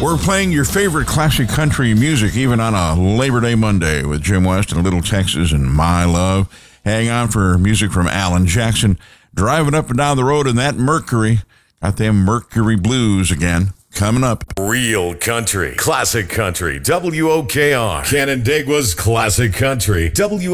We're playing your favorite classic country music, even on a Labor Day Monday, with Jim West and Little Texas and My Love. Hang on for music from Alan Jackson. Driving up and down the road in that Mercury. Got them Mercury Blues again. Coming up. Real country. Classic country. WOKR. Canandaigua's classic country.